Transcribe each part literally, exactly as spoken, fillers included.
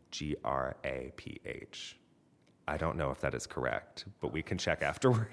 G R A P H. I don't know if that is correct, but we can check afterwards.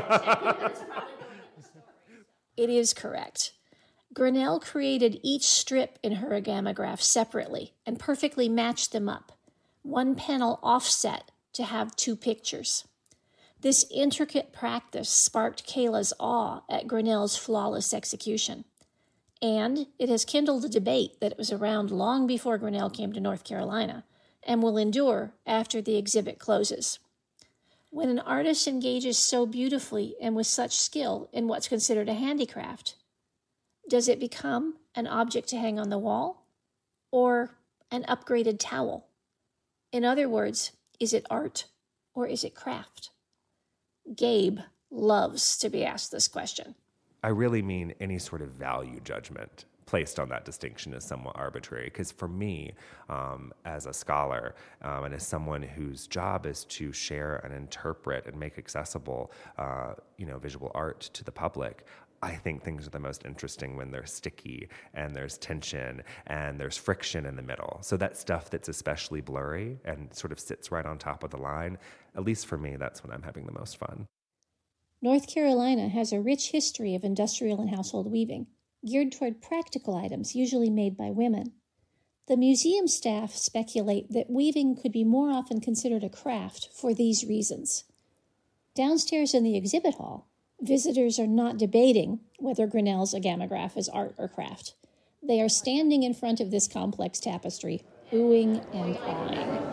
It is correct. Grinnell created each strip in her Agamograph separately and perfectly matched them up, one panel offset to have two pictures. This intricate practice sparked Kayla's awe at Grinnell's flawless execution. And it has kindled a debate that was around long before Grinnell came to North Carolina and will endure after the exhibit closes. When an artist engages so beautifully and with such skill in what's considered a handicraft, does it become an object to hang on the wall or an upgraded towel? In other words, is it art or is it craft? Gabe loves to be asked this question. I really mean any sort of value judgment placed on that distinction is somewhat arbitrary. Because for me, um, as a scholar um, and as someone whose job is to share and interpret and make accessible, uh, you know, visual art to the public, I think things are the most interesting when they're sticky and there's tension and there's friction in the middle. So that stuff that's especially blurry and sort of sits right on top of the line, at least for me, that's when I'm having the most fun. North Carolina has a rich history of industrial and household weaving, geared toward practical items usually made by women. The museum staff speculate that weaving could be more often considered a craft for these reasons. Downstairs in the exhibit hall, visitors are not debating whether Grinnell's Agamograph is art or craft. They are standing in front of this complex tapestry, oohing and awing.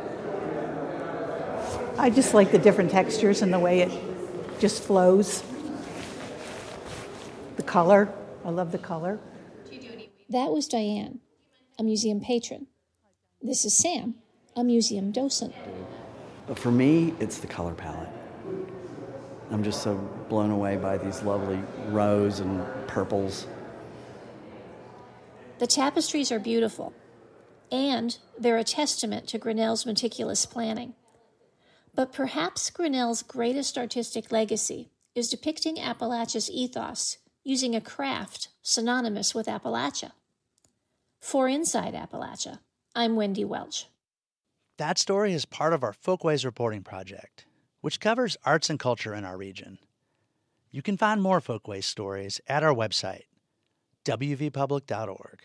I just like the different textures and the way it just flows. The color, I love the color. That was Diane, a museum patron. This is Sam, a museum docent. But for me, it's the color palette. I'm just so blown away by these lovely rose and purples. The tapestries are beautiful, and they're a testament to Grinnell's meticulous planning. But perhaps Grinnell's greatest artistic legacy is depicting Appalachia's ethos using a craft synonymous with Appalachia. For Inside Appalachia, I'm Wendy Welch. That story is part of our Folkways reporting project, which covers arts and culture in our region. You can find more Folkways stories at our website, w v public dot org.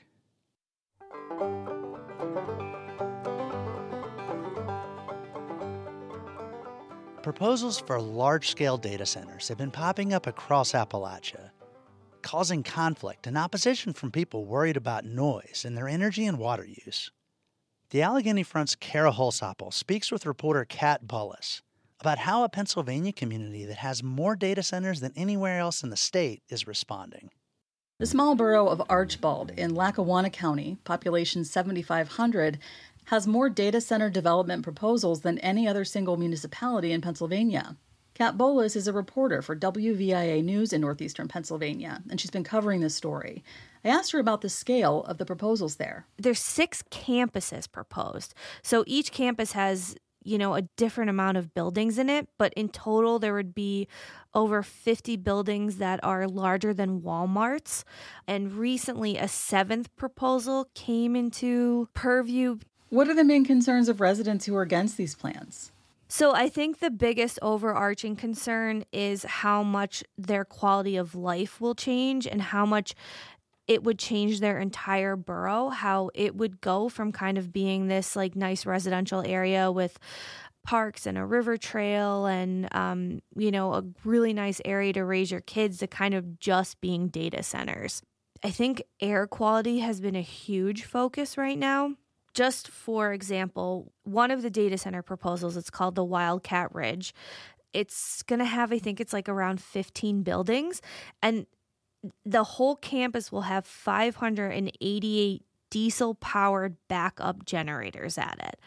Proposals for large-scale data centers have been popping up across Appalachia, causing conflict and opposition from people worried about noise and their energy and water use. The Allegheny Front's Kara Holsapple speaks with reporter Kat Bullis about how a Pennsylvania community that has more data centers than anywhere else in the state is responding. The small borough of Archbald in Lackawanna County, population seventy-five hundred, has more data center development proposals than any other single municipality in Pennsylvania. Kat Bullis is a reporter for W V I A News in northeastern Pennsylvania, and she's been covering this story. I asked her about the scale of the proposals there. There's six campuses proposed. So each campus has, you know, a different amount of buildings in it, but in total there would be over fifty buildings that are larger than Walmart's. And recently a seventh proposal came into purview. What are the main concerns of residents who are against these plans? So I think the biggest overarching concern is how much their quality of life will change and how much it would change their entire borough, how it would go from kind of being this like nice residential area with parks and a river trail and, um, you know, a really nice area to raise your kids to kind of just being data centers. I think air quality has been a huge focus right now. Just for example, one of the data center proposals, it's called the Wildcat Ridge. It's going to have, I think it's like around fifteen buildings, and the whole campus will have five hundred eighty-eight diesel-powered backup generators at it.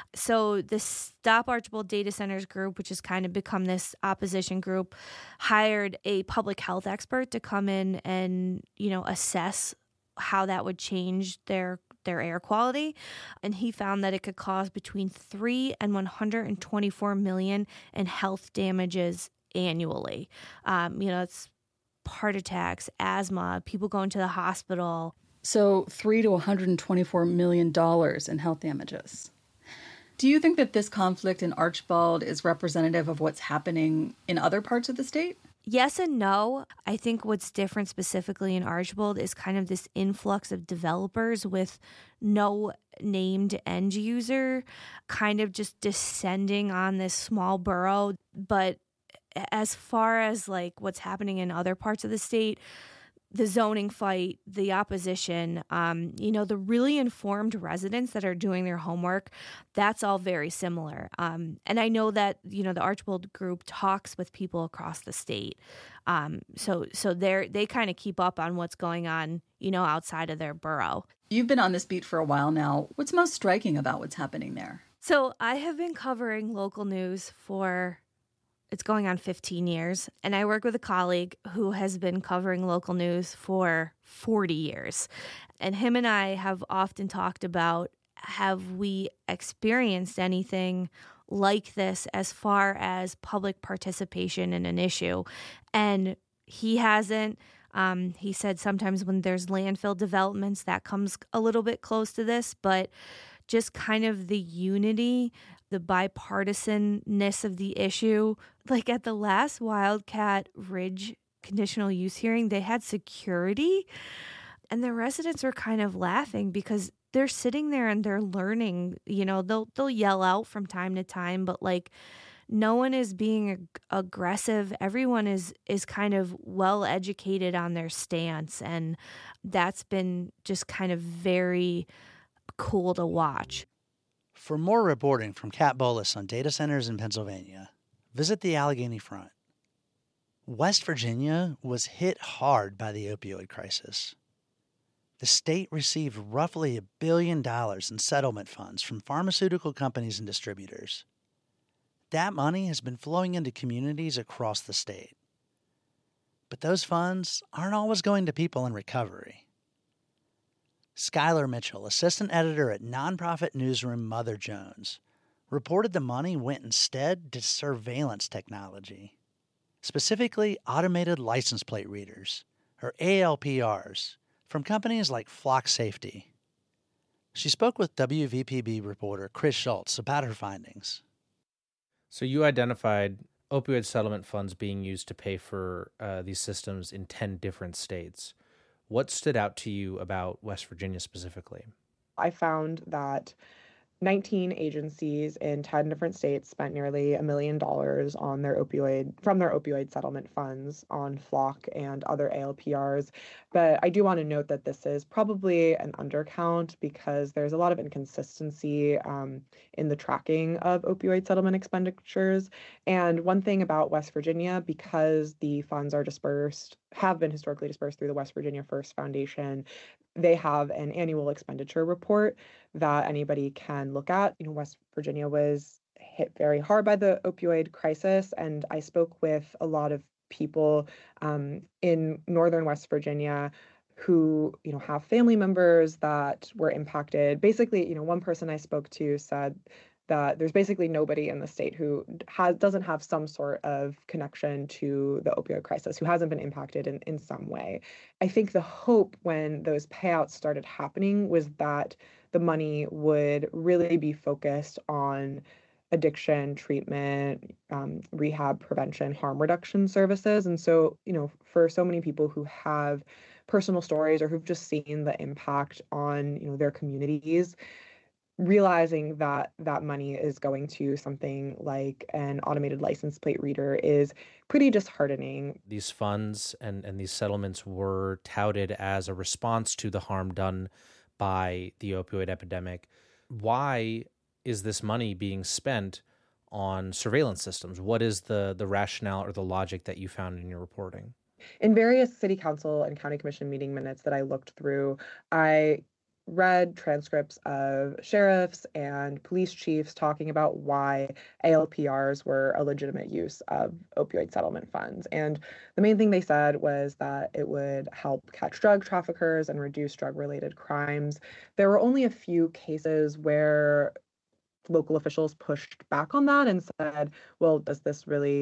So the Stop Archbald Data Centers group, which has kind of become this opposition group, hired a public health expert to come in and, you know, assess how that would change their their air quality, and he found that it could cause between three and one hundred twenty-four million in health damages annually. Um, you know, it's heart attacks, asthma, people going to the hospital. So three to one hundred twenty-four million dollars in health damages. Do you think that this conflict in Archbald is representative of what's happening in other parts of the state? Yes and no. I think what's different specifically in Archbald is kind of this influx of developers with no named end user, kind of just descending on this small borough. But as far as like what's happening in other parts of the state, the zoning fight, the opposition, um, you know, the really informed residents that are doing their homework, that's all very similar. Um, and I know that, you know, the Archbald group talks with people across the state. Um, so so they're, they kind of keep up on what's going on, you know, outside of their borough. You've been on this beat for a while now. What's most striking about what's happening there? So I have been covering local news for It's going on fifteen years, and I work with a colleague who has been covering local news for forty years. And him and I have often talked about, have we experienced anything like this as far as public participation in an issue? And he hasn't. Um, he said sometimes when there's landfill developments, that comes a little bit close to this, but just kind of the unity, the bipartisanness of the issue. Like at the last Wildcat Ridge conditional use hearing, they had security, and the residents were kind of laughing because they're sitting there and they're learning. You know, they'll they'll yell out from time to time, but like no one is being ag- aggressive. Everyone is is kind of well educated on their stance, and that's been just kind of very cool to watch. For more reporting from Kat Bolus on data centers in Pennsylvania, visit the Allegheny Front. West Virginia was hit hard by the opioid crisis. The state received roughly a billion dollars in settlement funds from pharmaceutical companies and distributors. That money has been flowing into communities across the state. But those funds aren't always going to people in recovery. Skylar Mitchell, assistant editor at nonprofit newsroom Mother Jones, reported the money went instead to surveillance technology, specifically automated license plate readers, or A L P Rs, from companies like Flock Safety. She spoke with W V P B reporter Chris Schultz about her findings. So you identified opioid settlement funds being used to pay for uh, these systems in ten different states. What stood out to you about West Virginia specifically? I found that nineteen agencies in ten different states spent nearly a million dollars on their opioid from their opioid settlement funds on Flock and other A L P Rs. But I do want to note that this is probably an undercount because there's a lot of inconsistency um, in the tracking of opioid settlement expenditures. And one thing about West Virginia, because the funds are dispersed, have been historically dispersed through the West Virginia First Foundation, they have an annual expenditure report that anybody can look at. You know, West Virginia was hit very hard by the opioid crisis, and I spoke with a lot of people um, in northern West Virginia who, you know, have family members that were impacted. Basically, you know, one person I spoke to said that there's basically nobody in the state who has doesn't have some sort of connection to the opioid crisis, who hasn't been impacted in, in some way. I think the hope when those payouts started happening was that the money would really be focused on addiction treatment, um, rehab prevention, harm reduction services. And so, you know, for so many people who have personal stories or who've just seen the impact on, you know, their communities, realizing that that money is going to something like an automated license plate reader is pretty disheartening. These funds and, and these settlements were touted as a response to the harm done by the opioid epidemic. Why is this money being spent on surveillance systems? What is the, the rationale or the logic that you found in your reporting? In various city council and county commission meeting minutes that I looked through, I read transcripts of sheriffs and police chiefs talking about why A L P Rs were a legitimate use of opioid settlement funds. And the main thing they said was that it would help catch drug traffickers and reduce drug-related crimes. There were only a few cases where local officials pushed back on that and said, well, does this really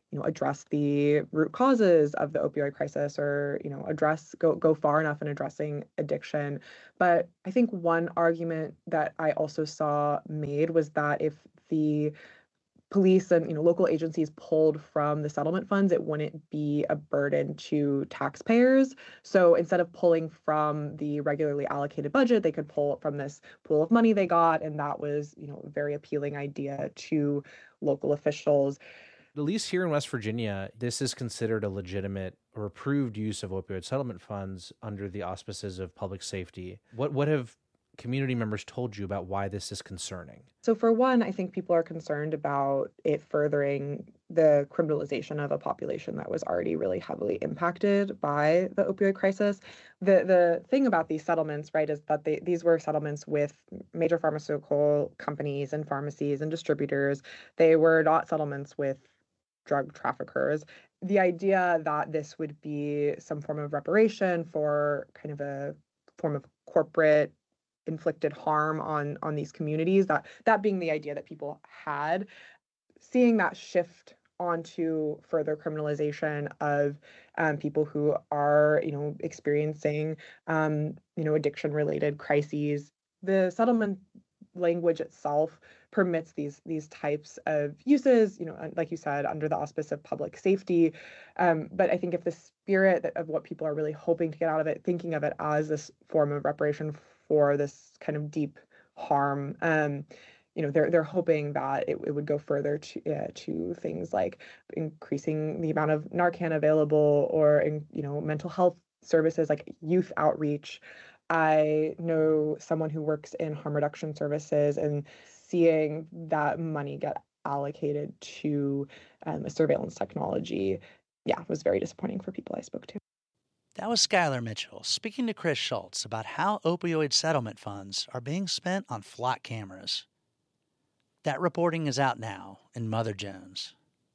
you know, address the root causes of the opioid crisis, or, you know, address, go, go far enough in addressing addiction. But I think one argument that I also saw made was that if the police and, you know, local agencies pulled from the settlement funds, it wouldn't be a burden to taxpayers. So instead of pulling from the regularly allocated budget, they could pull from this pool of money they got, and that was, you know, a very appealing idea to local officials. At least here in West Virginia, this is considered a legitimate or approved use of opioid settlement funds under the auspices of public safety. What what have community members told you about why this is concerning? So for one, I think people are concerned about it furthering the criminalization of a population that was already really heavily impacted by the opioid crisis. The the thing about these settlements, right, is that they, these were settlements with major pharmaceutical companies and pharmacies and distributors. They were not settlements with drug traffickers. The idea that this would be some form of reparation for kind of a form of corporate inflicted harm on on these communities, that that being the idea that people had, seeing that shift onto further criminalization of um, people who are, you know, experiencing um, you know, addiction related crises. The settlement language itself permits these these types of uses, you know, like you said, under the auspice of public safety. Um, but I think if the spirit of what people are really hoping to get out of it, thinking of it as this form of reparation for this kind of deep harm, um, you know, they're they're hoping that it, it would go further to uh, to things like increasing the amount of Narcan available, or in, you know, mental health services like youth outreach. I know someone who works in harm reduction services, and seeing that money get allocated to um, a surveillance technology, yeah, was very disappointing for people I spoke to. That was Skylar Mitchell speaking to Chris Schultz about how opioid settlement funds are being spent on flock cameras. That reporting is out now in Mother Jones.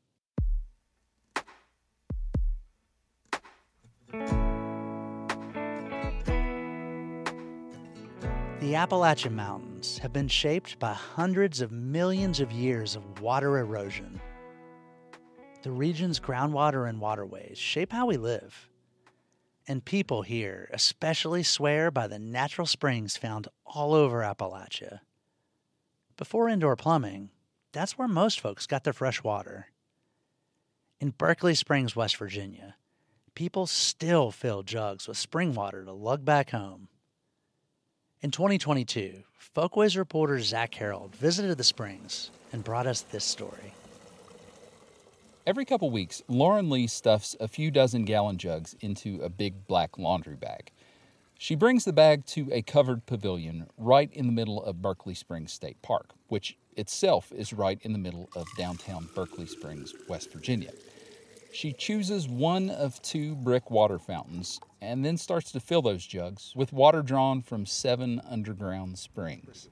The Appalachian Mountains have been shaped by hundreds of millions of years of water erosion. The region's groundwater and waterways shape how we live. And people here especially swear by the natural springs found all over Appalachia. Before indoor plumbing, that's where most folks got their fresh water. In Berkeley Springs, West Virginia, people still fill jugs with spring water to lug back home. In twenty twenty-two, Folkways reporter Zach Harold visited the springs and brought us this story. Every couple weeks, Lauren Lee stuffs a few dozen gallon jugs into a big black laundry bag. She brings the bag to a covered pavilion right in the middle of Berkeley Springs State Park, which itself is right in the middle of downtown Berkeley Springs, West Virginia. She chooses one of two brick water fountains and then starts to fill those jugs with water drawn from seven underground springs.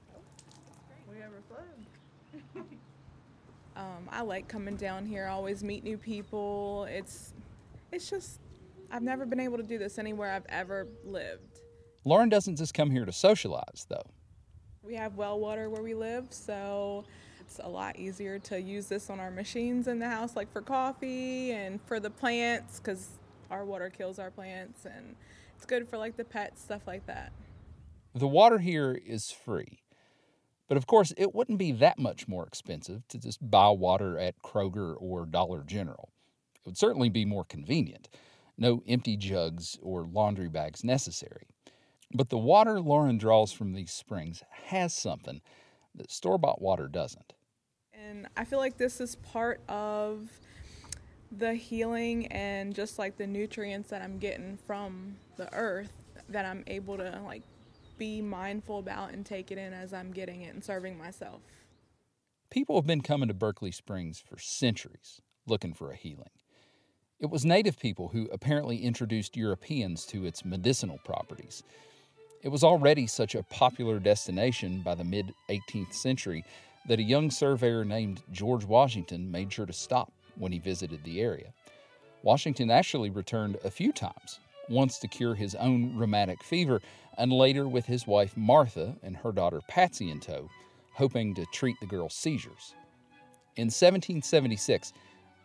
Um, I like coming down here. I always meet new people. It's, it's just, I've never been able to do this anywhere I've ever lived. Lauren doesn't just come here to socialize, though. We have well water where we live, so it's a lot easier to use this on our machines in the house, like for coffee and for the plants, because our water kills our plants, and it's good for like the pets, stuff like that. The water here is free. But of course, it wouldn't be that much more expensive to just buy water at Kroger or Dollar General. It would certainly be more convenient. No empty jugs or laundry bags necessary. But the water Lauren draws from these springs has something that store-bought water doesn't. And I feel like this is part of the healing and just like the nutrients that I'm getting from the earth that I'm able to like be mindful about and take it in as I'm getting it and serving myself. People have been coming to Berkeley Springs for centuries looking for a healing. It was native people who apparently introduced Europeans to its medicinal properties. It was already such a popular destination by the mid-eighteenth century that a young surveyor named George Washington made sure to stop when he visited the area. Washington actually returned a few times, once to cure his own rheumatic fever, and later with his wife Martha and her daughter Patsy in tow, hoping to treat the girl's seizures. In seventeen seventy-six,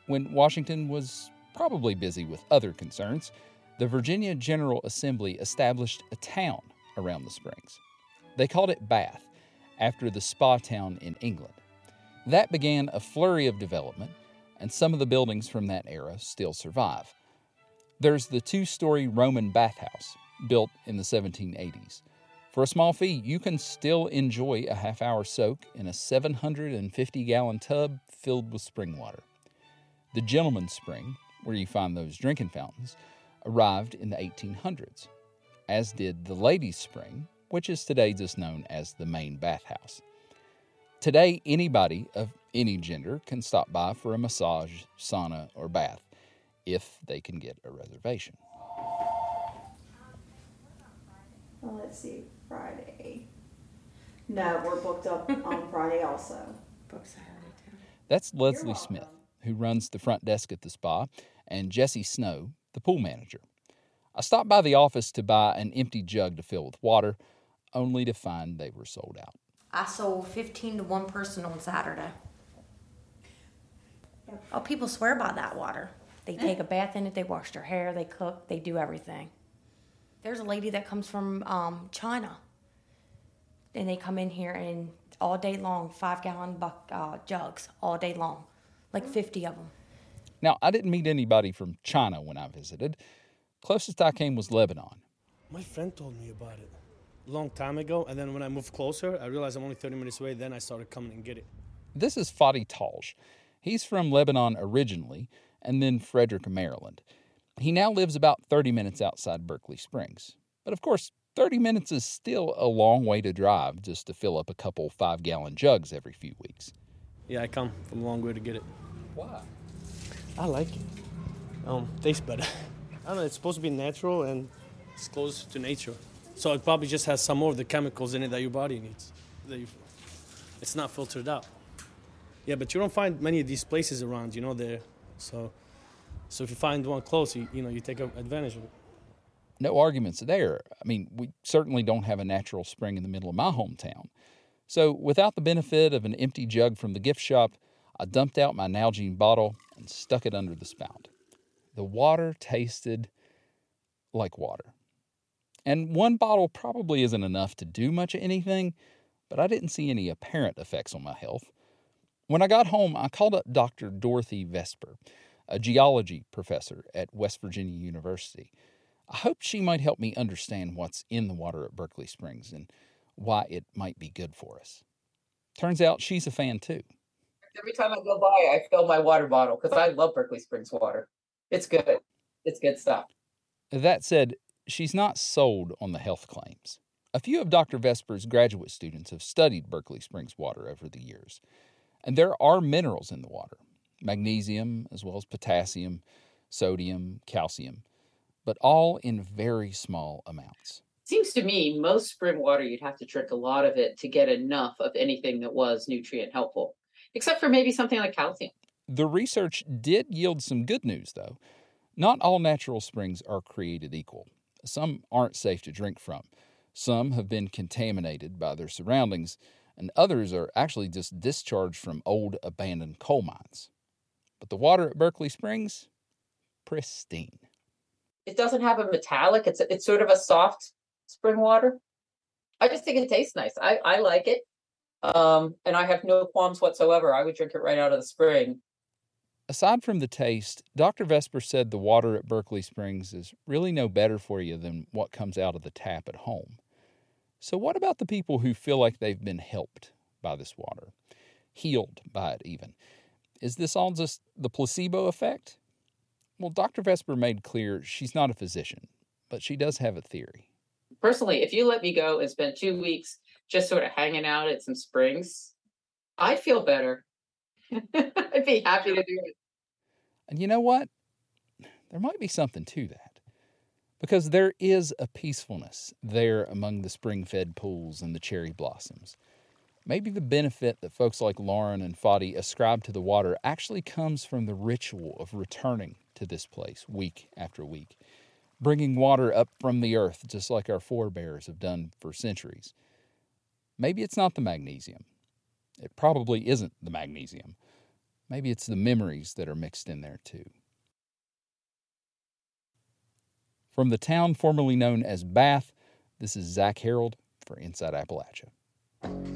When Washington was probably busy with other concerns, the Virginia General Assembly established a town around the springs. They called it Bath, after the spa town in England. That began a flurry of development, and some of the buildings from that era still survive. There's the two-story Roman bathhouse, built in the seventeen eighties. For a small fee, you can still enjoy a half-hour soak in a seven hundred fifty gallon tub filled with spring water. The Gentleman's Spring, where you find those drinking fountains, arrived in the eighteen hundreds, as did the Ladies' Spring, which is today just known as the main bathhouse. Today, anybody of any gender can stop by for a massage, sauna, or bath, if they can get a reservation. Well, let's see, Friday. No, we're booked up on Friday also. Book Saturday too. That's Leslie Smith, who runs the front desk at the spa, and Jesse Snow, the pool manager. I stopped by the office to buy an empty jug to fill with water, only to find they were sold out. I sold fifteen to one person on Saturday. Oh, people swear by that water. They take a bath in it, they wash their hair, they cook, they do everything. There's a lady that comes from um, China, and they come in here and all day long, five-gallon buck uh, jugs all day long, like fifty of them. Now, I didn't meet anybody from China when I visited. Closest I came was Lebanon. My friend told me about it a long time ago, and then when I moved closer, I realized I'm only thirty minutes away, then I started coming and get it. This is Fadi Talj. He's from Lebanon originally, and then Frederick, Maryland. He now lives about thirty minutes outside Berkeley Springs. But of course, thirty minutes is still a long way to drive just to fill up a couple five-gallon jugs every few weeks. Yeah, I come from a long way to get it. Why? I like it. Um, tastes better. I don't know, it's supposed to be natural and it's close to nature. So it probably just has some more of the chemicals in it that your body needs. That you, it's not filtered out. Yeah, but you don't find many of these places around, you know, there. So so if you find one close, you, you know, you take advantage of it. No arguments there. I mean, we certainly don't have a natural spring in the middle of my hometown. So without the benefit of an empty jug from the gift shop, I dumped out my Nalgene bottle and stuck it under the spout. The water tasted like water. And one bottle probably isn't enough to do much of anything, but I didn't see any apparent effects on my health. When I got home, I called up Doctor Dorothy Vesper, a geology professor at West Virginia University. I hoped she might help me understand what's in the water at Berkeley Springs and why it might be good for us. Turns out she's a fan too. Every time I go by, I fill my water bottle because I love Berkeley Springs water. It's good. It's good stuff. That said, she's not sold on the health claims. A few of Doctor Vesper's graduate students have studied Berkeley Springs water over the years. And there are minerals in the water, magnesium as well as potassium, sodium, calcium, but all in very small amounts. Seems to me most spring water, you'd have to drink a lot of it to get enough of anything that was nutrient helpful, except for maybe something like calcium. The research did yield some good news, though. Not all natural springs are created equal. Some aren't safe to drink from. Some have been contaminated by their surroundings, and others are actually just discharged from old abandoned coal mines. But the water at Berkeley Springs, pristine. It doesn't have a metallic. It's it's sort of a soft spring water. I just think it tastes nice. I, I like it. Um, and I have no qualms whatsoever. I would drink it right out of the spring. Aside from the taste, Doctor Vesper said the water at Berkeley Springs is really no better for you than what comes out of the tap at home. So what about the people who feel like they've been helped by this water? Healed by it even? Is this all just the placebo effect? Well, Doctor Vesper made clear she's not a physician, but she does have a theory. Personally, if you let me go and spend two weeks just sort of hanging out at some springs, I'd feel better. I'd be happy to do it. And you know what? There might be something to that. Because there is a peacefulness there among the spring-fed pools and the cherry blossoms. Maybe the benefit that folks like Lauren and Fadi ascribe to the water actually comes from the ritual of returning to this place week after week, bringing water up from the earth just like our forebears have done for centuries. Maybe it's not the magnesium. It probably isn't the magnesium. Maybe it's the memories that are mixed in there too. From the town formerly known as Bath, this is Zach Harold for Inside Appalachia.